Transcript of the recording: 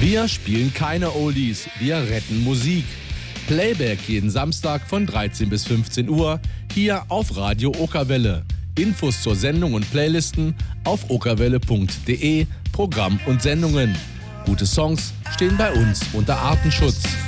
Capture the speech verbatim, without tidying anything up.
Wir spielen keine Oldies, wir retten Musik. Playback jeden Samstag von dreizehn bis fünfzehn Uhr hier auf Radio Okerwelle. Infos zur Sendung und Playlisten auf okerwelle punkt de, Programm und Sendungen. Gute Songs stehen bei uns unter Artenschutz.